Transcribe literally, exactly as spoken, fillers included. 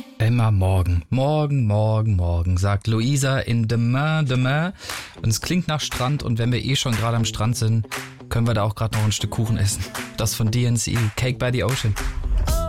Immer morgen, morgen, morgen, morgen, sagt Luisa in Demain, Demain. Und es klingt nach Strand und wenn wir eh schon gerade am Strand sind, können wir da auch gerade noch ein Stück Kuchen essen. Das von D N C, Cake by the Ocean.